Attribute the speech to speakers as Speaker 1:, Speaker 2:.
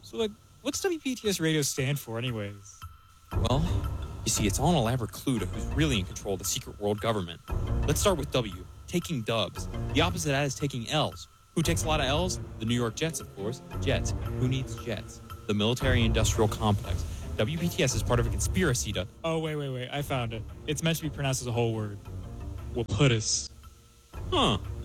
Speaker 1: So, like, what's WPTS radio stand for, anyways?
Speaker 2: Well, you see, it's all an elaborate clue to who's really in control of the secret world government. Let's start with W, taking dubs. The opposite of that is taking L's. Who takes a lot of L's? The New York Jets, of course. Jets. Who needs jets? The military-industrial complex. WPTS is part of a conspiracy to...
Speaker 1: Oh, wait. I found it. It's meant to be pronounced as a whole word. Waputus.
Speaker 2: Huh.